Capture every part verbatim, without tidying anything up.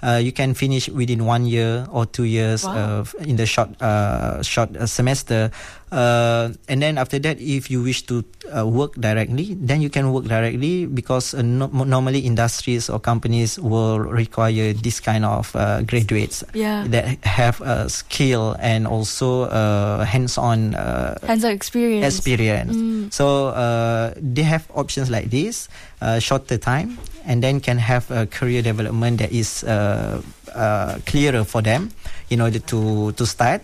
uh, you can finish within one year or two years Wow. uh, in the short uh, short uh, semester. Uh, and then after that, if you wish to uh, work directly, then you can work directly because uh, no, normally industries or companies will require this kind of uh, graduates Yeah. that have a skill and also uh, hands-on uh, Hands-on experience. experience. Mm. So uh, they have options like this, uh, shorter time, and then can have a career development that is uh, uh, clearer for them in order to to start.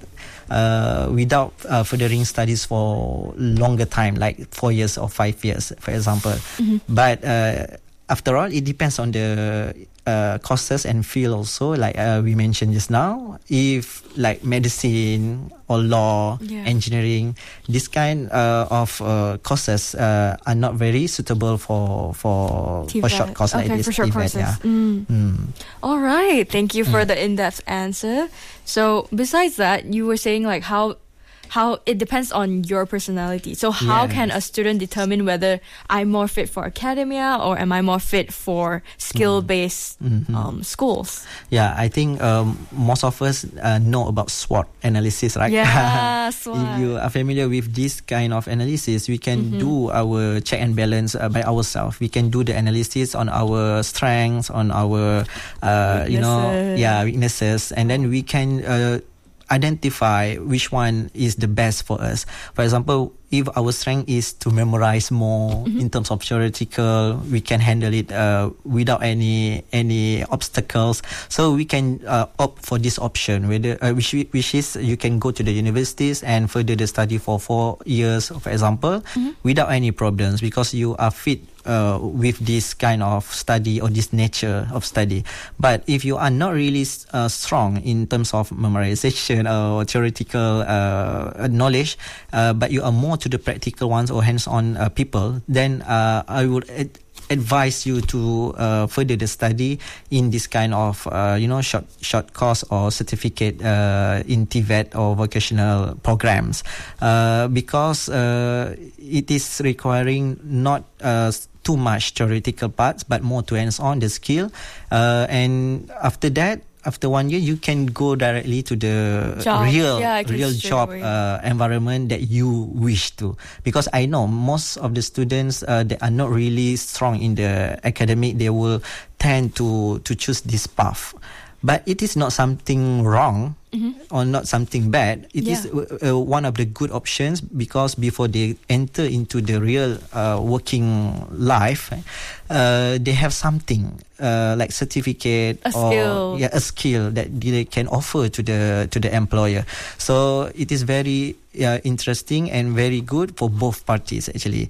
Uh, without uh, furthering studies for longer time, like four years or five years, for example. Mm-hmm. But uh, after all, it depends on the uh, courses and field also, like uh, we mentioned just now. If like medicine or law, Yeah. engineering, this kind uh, of uh, courses uh, are not very suitable for for, for T V E T. short course Okay, like this. for short T V E T, courses. yeah. Mm. Mm. All right. Thank you for Mm. the in-depth answer. So besides that, you were saying like how how it depends on your personality. So how Yes. can a student determine whether I'm more fit for academia or am I more fit for skill-based Mhm. um, schools? Yeah, I think um, most of us uh, know about SWOT analysis, right? Yeah, If SWOT. you are familiar with this kind of analysis, we can Mhm. do our check and balance uh, by ourselves. We can do the analysis on our strengths, on our, uh, you know, Weaknesses. yeah, weaknesses, and then we can uh, identify which one is the best for us. For example, if our strength is to memorize more Mhm. in terms of theoretical, we can handle it uh, without any any obstacles. So we can uh, opt for this option, whether uh, which which is you can go to the universities and further the study for four years, for example, Mhm. without any problems because you are fit uh, with this kind of study or this nature of study. But if you are not really uh, strong in terms of memorization or theoretical uh, knowledge, uh, but you are more to the practical ones or hands-on uh, people, then uh, I would ad- advise you to uh, further the study in this kind of uh, you know short short course or certificate uh, in T V E T or vocational programs uh, because uh, it is requiring not uh, too much theoretical parts but more to hands-on the skill uh, and after that after one year you can go directly to the Job. real Yeah, I can real straight job away. uh, environment that you wish to, because I know most of the students uh, that are not really strong in the academic, they will tend to to choose this path, but it is not something wrong. Mhm. Or not something bad. It is Yeah. uh, one of the good options because before they enter into the real uh, working life, uh, they have something uh, like certificate A or skill. yeah, a skill that they can offer to the to the employer. So it is very uh, interesting and very good for both parties actually.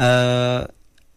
Uh,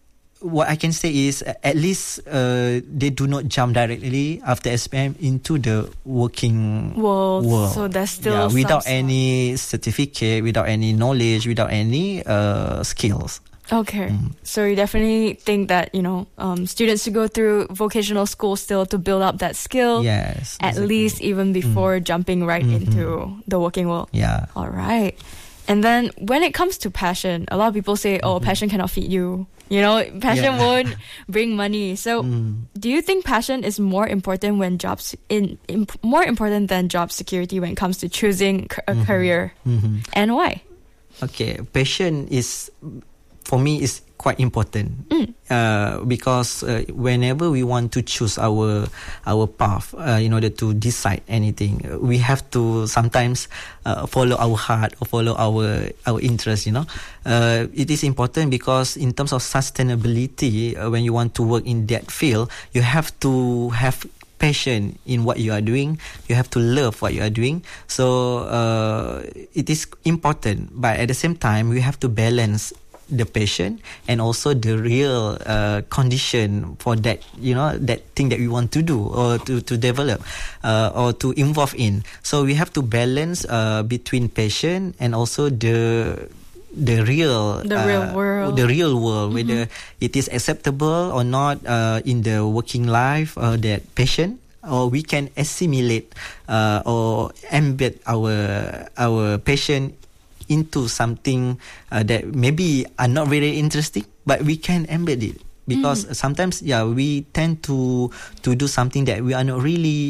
what I can say is uh, at least uh, they do not jump directly after S P M into the working World. world. So there's still yeah, without some sort- any certificate, without any knowledge, without any uh, skills. Okay. Mm. So you definitely think that, you know, um, students should go through vocational school still to build up that skill. Yes, At exactly. least even before jumping right Mhm. into the working world. Yeah. All right. And then when it comes to passion, a lot of people say, oh, passion cannot feed you. You know, passion Yeah. won't bring money. So Mm. do you think passion is more important when jobs in, in more important than job security when it comes to choosing c- a Mhm. career? Mhm. And why? Okay, passion is for me is quite important Mm. uh, because uh, whenever we want to choose our our path uh, in order to decide anything, uh, we have to sometimes uh, follow our heart or follow our our interest. You know, uh, it is important because in terms of sustainability, uh, when you want to work in that field, you have to have passion in what you are doing. You have to love what you are doing. So uh, it is important, but at the same time, we have to balance the passion and also the real uh, condition for that, you know, that thing that we want to do or to, to develop uh, or to involve in. So we have to balance uh, between passion and also the the real The uh, real world. the real world, whether it is acceptable or not uh, in the working life, uh, that passion, or we can assimilate uh, or embed our our passion into something uh, that maybe are not very interesting, but we can embed it because Mm. sometimes, yeah, we tend to to do something that we are not really